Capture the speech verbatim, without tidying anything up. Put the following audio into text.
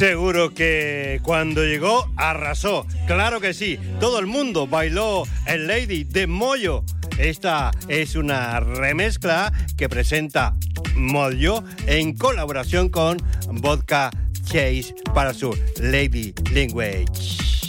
Seguro que cuando llegó arrasó, claro que sí, todo el mundo bailó el Lady de Moyo. Esta es una remezcla que presenta Moyo en colaboración con Vodka Chase para su Lady Language.